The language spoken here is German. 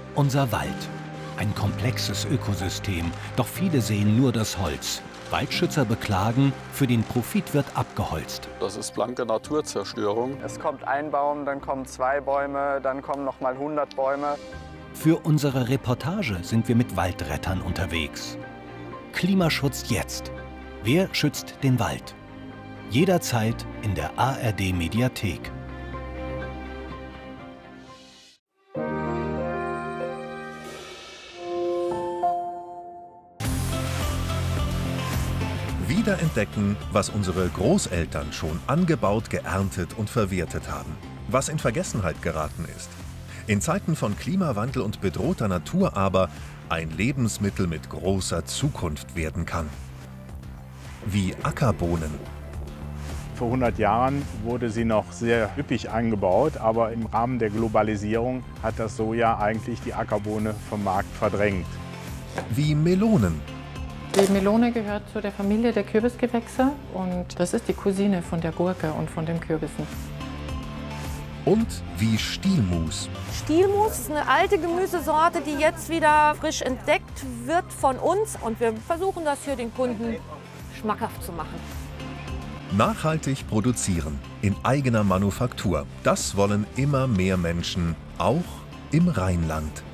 Unser Wald. Ein komplexes Ökosystem, doch viele sehen nur das Holz. Waldschützer beklagen, für den Profit wird abgeholzt. Das ist blanke Naturzerstörung. Es kommt ein Baum, dann kommen 2 Bäume, dann kommen noch mal 100 Bäume. Für unsere Reportage sind wir mit Waldrettern unterwegs. Klimaschutz jetzt. Wer schützt den Wald? Jederzeit in der ARD-Mediathek. Wiederentdecken, was unsere Großeltern schon angebaut, geerntet und verwertet haben. Was in Vergessenheit geraten ist. In Zeiten von Klimawandel und bedrohter Natur aber ein Lebensmittel mit großer Zukunft werden kann. Wie Ackerbohnen. Vor 100 Jahren wurde sie noch sehr üppig angebaut, aber im Rahmen der Globalisierung hat das Soja eigentlich die Ackerbohne vom Markt verdrängt. Wie Melonen. Die Melone gehört zu der Familie der Kürbisgewächse und das ist die Cousine von der Gurke und von den Kürbissen. Und wie Stielmus. Stielmus ist eine alte Gemüsesorte, die jetzt wieder frisch entdeckt wird von uns. Und wir versuchen das für den Kunden schmackhaft zu machen. Nachhaltig produzieren, in eigener Manufaktur. Das wollen immer mehr Menschen, auch im Rheinland.